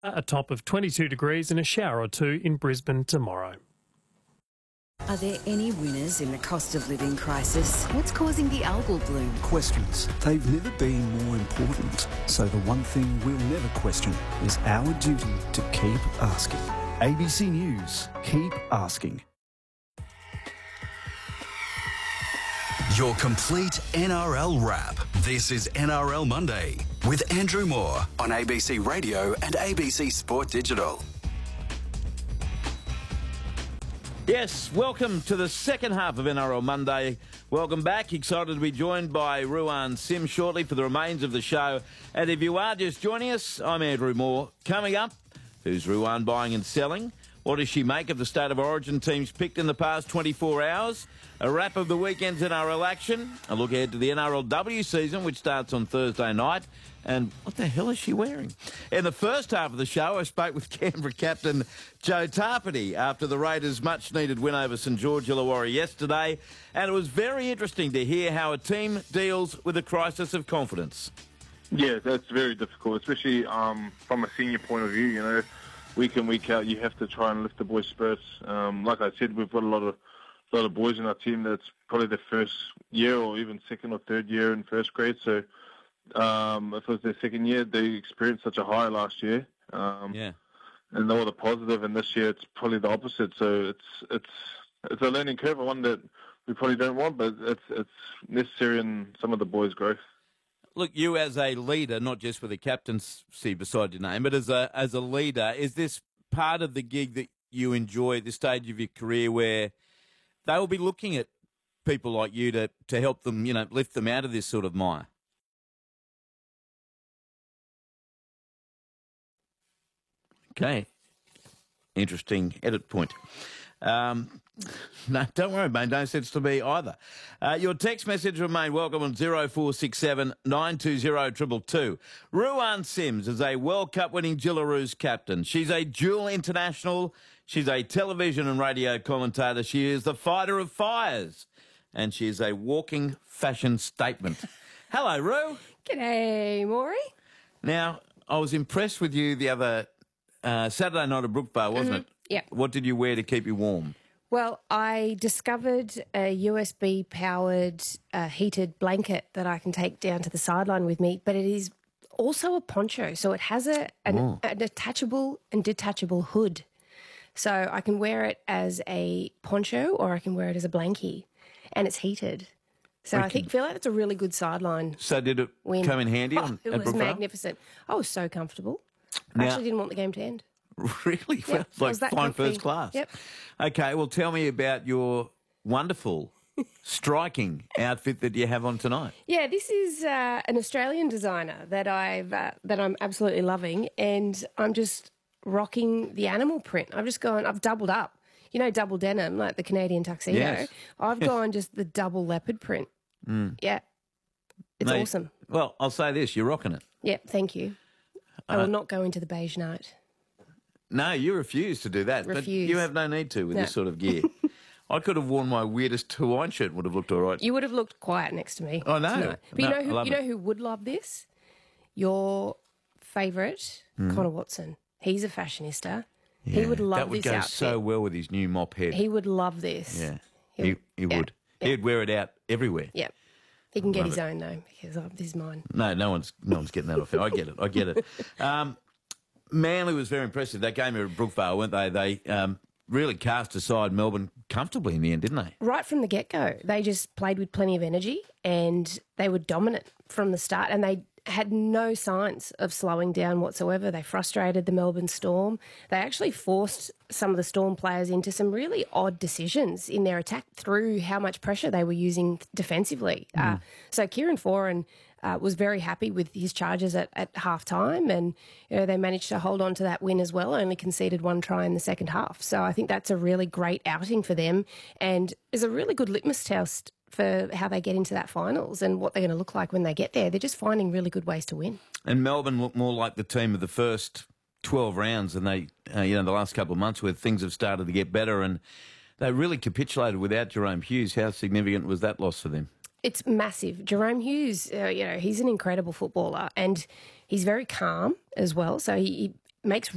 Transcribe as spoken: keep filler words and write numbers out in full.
A top of twenty-two degrees and a shower or two in Brisbane tomorrow. Are there any winners in the cost of living crisis? What's causing the algal bloom? Questions. They've never been more important. So the one thing we'll never question is our duty to keep asking. A B C News. Keep asking. Your complete N R L wrap. This is N R L Monday with Andrew Moore on A B C Radio and A B C Sport Digital. Yes, welcome to the second half of N R L Monday. Welcome back. Excited to be joined by Ruan Sim shortly for the remains of the show. And if you are just joining us, I'm Andrew Moore. Coming up, who's Ruan buying and selling? What does she make of the State of Origin teams picked in the past twenty-four hours? A wrap of the weekend's N R L action. A look ahead to the N R L W season, which starts on Thursday night. And what the hell is she wearing? In the first half of the show, I spoke with Canberra captain Joe Tarpany after the Raiders' much-needed win over St George Illawarra yesterday. And it was very interesting to hear how a team deals with a crisis of confidence. Yeah, that's very difficult, especially um, from a senior point of view. You know, week in, week out, you have to try and lift the boys' spirits. Um, like I said, we've got a lot of a lot of boys in our team that's probably their first year or even second or third year in first grade. So um, if it was their second year, they experienced such a high last year. Um, yeah. And all the positive, and this year it's probably the opposite. So it's it's it's a learning curve, one that we probably don't want, but it's it's necessary in some of the boys' growth. Look, you as a leader, not just with a captaincy beside your name, but as a as a leader, is this part of the gig that you enjoy at this stage of your career where they will be looking at people like you to, to help them, you know, lift them out of this sort of mire? Okay. Interesting edit point. Um, no, don't worry, mate. No sense to me either. Uh, your text message remain welcome on zero four six seven nine two zero two two two. Ruan Sims is a World Cup winning Jillaroos captain. She's a dual international. She's a television and radio commentator. She is the fighter of fires. And she is a walking fashion statement. Hello, Ru. G'day, Maury. Now, I was impressed with you the other uh, Saturday night at Brookvale, wasn't Mm-hmm. it? Yeah. What did you wear to keep you warm? Well, I discovered a U S B-powered uh, heated blanket that I can take down to the sideline with me, but it is also a poncho. So it has a an, Oh. an attachable and detachable hood. So I can wear it as a poncho or I can wear it as a blankie, and it's heated. So I think feel like it's a really good sideline So did it win. come in handy Oh, on, it at was Brookvale? magnificent. I was so comfortable. I Now- actually didn't want the game to end. Really? Well, Yep, it's I like was that flying comfy. first class. Yep. Okay, well, tell me about your wonderful, striking outfit that you have on tonight. Yeah, this is uh, an Australian designer that I've uh, that I'm absolutely loving, and I'm just rocking the animal print. I've just gone, I've doubled up. You know, double denim, like the Canadian tuxedo. Yes. I've gone just the double leopard print. Mm. Yeah, it's Now, awesome. Well, I'll say this, you're rocking it. Yeah, thank you. I Uh, will not go into the beige night. No, you refuse to do that. But Refuse. you have no need to with No. this sort of gear. I could have worn my weirdest Hawaiian shirt and would have looked all right. You would have looked quiet next to me. I know. tonight. But No, you I know who love you know it. who would love this? Your favourite, Hmm. Connor Watson. He's a fashionista. He would love That would this go outfit. so well with his new mop head. He would love this. yeah, He'll- he, he yeah, would. yeah. He'd wear it out everywhere. Yeah. He can get Love his it. own, though, because oh, this is mine. No, no one's no one's getting that off. I get it. I get it. Um, Manly was very impressive. That game here at Brookvale, weren't they? They um, really cast aside Melbourne comfortably in the end, didn't they? Right from the get-go, they just played with plenty of energy and they were dominant from the start, and they had no signs of slowing down whatsoever. They frustrated the Melbourne Storm. They actually forced some of the Storm players into some really odd decisions in their attack through how much pressure they were using defensively. Uh, so Kieran Foran uh, was very happy with his charges at, at half time, and you know, they managed to hold on to that win as well, only conceded one try in the second half. So I think that's a really great outing for them and is a really good litmus test for how they get into that finals and what they're going to look like when they get there. They're just finding really good ways to win. And Melbourne looked more like the team of the first twelve rounds than they, uh, you know, the last couple of months where things have started to get better, and they really capitulated without Jerome Hughes. How significant was that loss for them? It's massive. Jerome Hughes, uh, you know, he's an incredible footballer and he's very calm as well. So he, he makes